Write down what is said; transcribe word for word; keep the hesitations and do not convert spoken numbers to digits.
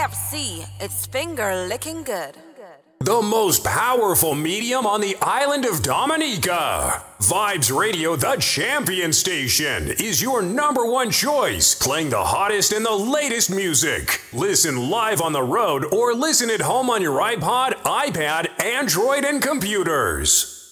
F C. It's finger licking good. The most powerful medium on the island of Dominica. Vibes Radio, the champion station, is your number one choice, playing the hottest and the latest music. Listen live on the road or listen at home on your iPod, iPad, Android, and computers.